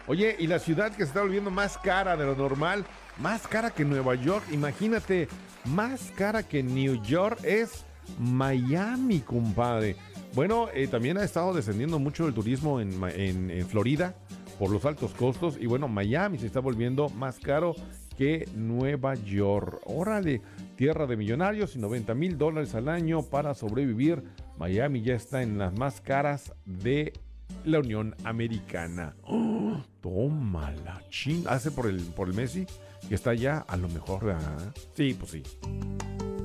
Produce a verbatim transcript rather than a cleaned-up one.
Oye, y la ciudad que se está volviendo más cara de lo normal, más cara que Nueva York, imagínate, más cara que New York es Miami, compadre. Bueno, eh, también ha estado descendiendo mucho el turismo en, Ma- en, en Florida por los altos costos. Y bueno, Miami se está volviendo más caro que Nueva York. Órale, tierra de millonarios y noventa mil dólares al año para sobrevivir. Miami ya está en las más caras de la Unión Americana. ¡Oh! Toma la chin. Hace por el, por el Messi, que está ya a lo mejor. ¿Verdad? Sí, pues sí.